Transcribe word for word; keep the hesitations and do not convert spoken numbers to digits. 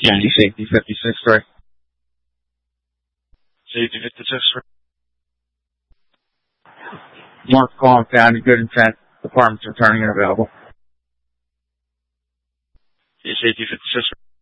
Yankee safety fifty-six three. Safety fifty-six three. Mark call found good intent. Department's returning and available. Safety fifty-six three.